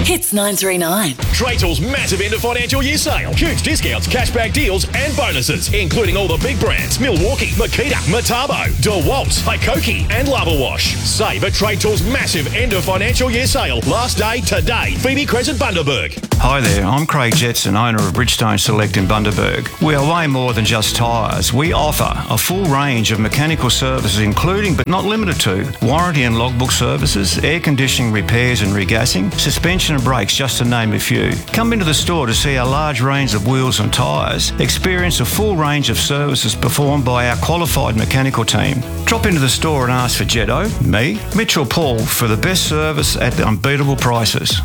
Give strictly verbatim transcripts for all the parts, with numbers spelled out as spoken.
Hits nine three nine. Trade Tools' massive end of financial year sale. Huge discounts, cashback deals and bonuses, including all the big brands: Milwaukee, Makita, Metabo, DeWalt, Hikoki and Lava Wash. Save at Trade Tools' massive end of financial year sale. Last day today. Phoebe Crescent, Bundaberg. Hi there, I'm Craig Jetson, owner of Bridgestone Select in Bundaberg. We are way more than just tyres. We offer a full range of mechanical services, including but not limited to warranty and logbook services, air conditioning repairs and regassing, suspension and brakes, just to name a few. Come into the store to see our large range of wheels and tyres. Experience a full range of services performed by our qualified mechanical team. Drop into the store and ask for Jetto, me, Mitch or Paul for the best service at unbeatable prices.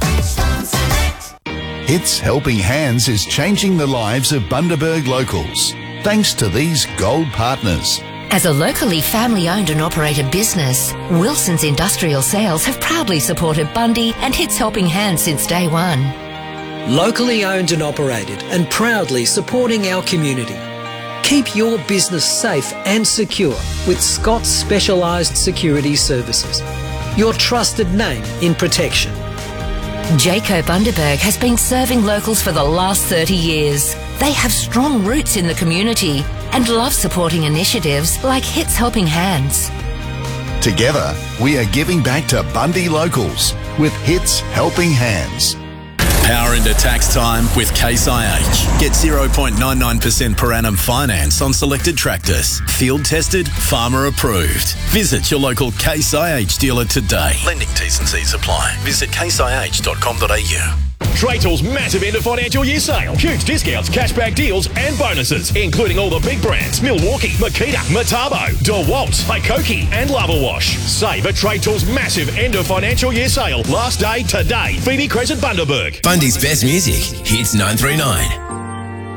Hits Helping Hands is changing the lives of Bundaberg locals, thanks to these gold partners. As a locally family-owned and operated business, Wilson's Industrial Sales have proudly supported Bundy and Hits Helping Hands since day one. Locally owned and operated and proudly supporting our community. Keep your business safe and secure with Scott's Specialised Security Services, your trusted name in protection. Jayco Bundaberg has been serving locals for the last thirty years. They have strong roots in the community and love supporting initiatives like Hits Helping Hands. Together, we are giving back to Bundy locals with Hits Helping Hands. Power into tax time with Case I H. Get zero point nine nine percent per annum finance on selected tractors. Field tested, farmer approved. Visit your local Case I H dealer today. Lending T's and C's apply. Visit case i h dot com dot a u. Trade Tools' massive end of financial year sale. Huge discounts, cashback deals and bonuses, including all the big brands: Milwaukee, Makita, Metabo, DeWalt, Hikoki and Lava Wash. Save at Trade Tools' massive end of financial year sale. Last day today. Phoebe Crescent, Bundaberg. Bundy's best music. Hits nine three nine.